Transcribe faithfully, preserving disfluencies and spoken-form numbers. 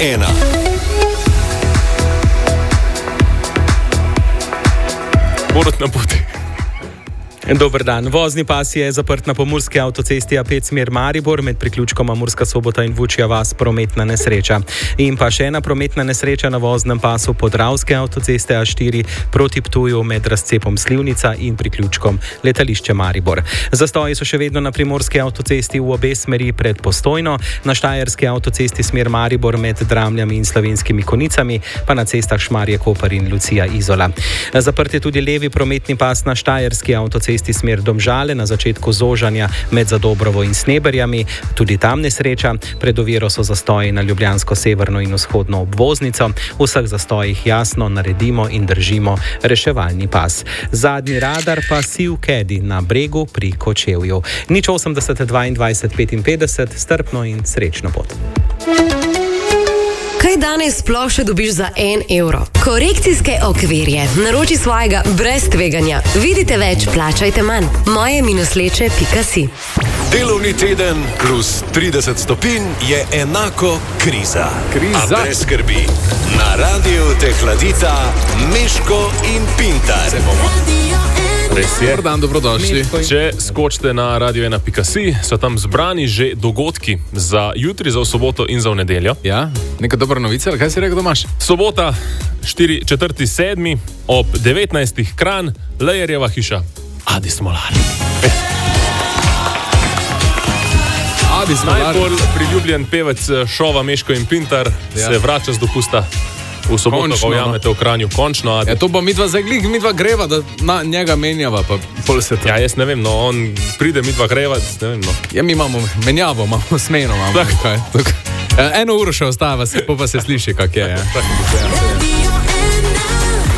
ena. Borut na poti. Dober dan. Vozni pas je zaprt na pomurski avtocesti A pet smer Maribor med priključkoma Murska Sobota in Vučja vas, prometna nesreča. In pa še ena prometna nesreča na voznem pasu Podravske avtoceste A štiri proti Ptuju med razcepom Slivnica in priključkom letališče Maribor. Zastoji so še vedno na primorski avtocesti v obe smeri pred Postojno, na štajerski avtocesti smer Maribor med Dramljami in Slovenskimi Konicami, pa na cestah Šmarje Koper in Lucija Izola. Zaprt je tudi levi prometni pas na štajerski avtocesti smer Domžale na začetku zožanja med Zadobrovo in Sneberjami, tudi tam nesreča. Pred oviro so zastoji na ljubljansko severno in vzhodno obvoznico. V vseh zastojih jasno naredimo in držimo reševalni pas. Zadnji radar pa Siv Kedi na Bregu pri Kočevju. Nič osemdeset dvaindvajset petinpetdeset, strpno in srečno pot. Kaj danes sploh še dobiš za en evro? Korekcijske okvirje. Naroči svojega brez tveganja. Vidite več, plačajte manj. moje minusleče pika si. Delovni teden plus trideset stopinj je enako kriza. Kriza. A brez skrbi. Na radiju te hladita Meško in Pintar. Res je. Dobar dan, dobrodošli. Če skočite na radio ena pika si, so tam zbrani že dogodki za jutri, za v soboto in za v nedeljo. Ja, neka dobra novica, ali kaj si rekel, Domaš? Sobota, četrti sedmi ob devetnajstih Kranj, Lejerjeva hiša. Adi Smolar. Adi Smolar. Najbolj priljubljen pevec šova Meško in Pintar Ja. se vrača z dopusta. V soboto Končno, ga ujamete v Kranju, končno. Adi. Ja, to pa midva zdaj glik, midva greva, da na njega menjava, pa pol se to. Ja, jaz ne vem, no, on pride, mi dva greva, ne vem, no. Ja, mi imamo menjavo, imamo smeno, imamo. Tako. Kaj, tako. Eno uro še ostava, se, pa se sliši, kak je. Ja.